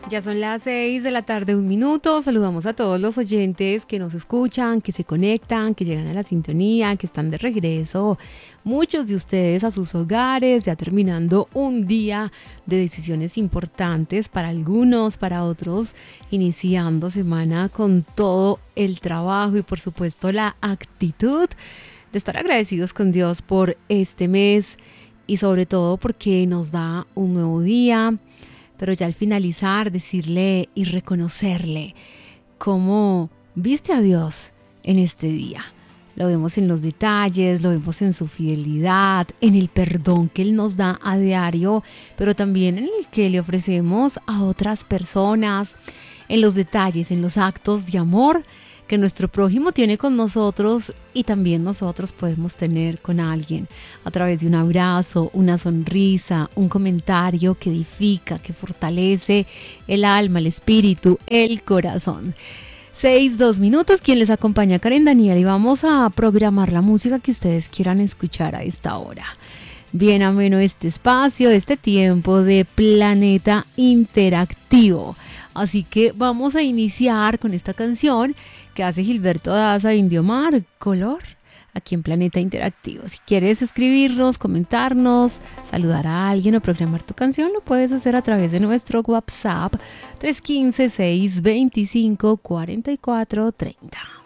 Ya son las 6 de la tarde, 1 minuto. Saludamos a todos los oyentes que nos escuchan, que se conectan, que llegan a la sintonía, que están de regreso. Muchos de ustedes a sus hogares, ya terminando un día de decisiones importantes para algunos, para otros, iniciando semana con todo el trabajo y por supuesto la actitud de estar agradecidos con Dios por este mes y sobre todo porque nos da un nuevo día. Pero ya al finalizar, decirle y reconocerle cómo viste a Dios en este día. Lo vemos en los detalles, lo vemos en su fidelidad, en el perdón que Él nos da a diario, pero también en el que le ofrecemos a otras personas, en los detalles, en los actos de amor que nuestro prójimo tiene con nosotros y también nosotros podemos tener con alguien a través de un abrazo, una sonrisa, un comentario que edifica, que fortalece el alma, el espíritu, el corazón. 6, 2 minutos, quien les acompaña, Karen Daniel, y vamos a programar la música que ustedes quieran escuchar a esta hora. Bien ameno este espacio, este tiempo de Planeta Interactivo. Así que vamos a iniciar con esta canción que hace Gilberto Daza, Indiomar, Color, aquí en Planeta Interactivo. Si quieres escribirnos, comentarnos, saludar a alguien o programar tu canción, lo puedes hacer a través de nuestro WhatsApp 315-625-4430.